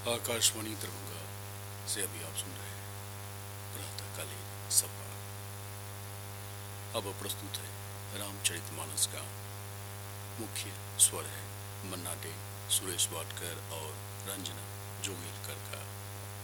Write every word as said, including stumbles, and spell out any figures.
आकाशवाणी दरभंगा से अभी आप सुन रहे हैं प्रातःकालीन संवाद। अब प्रस्तुत है रामचरितमानस का मुख्य स्वर है मन्ना डे, सुरेश वाडकर और रंजना जोगेलकर का।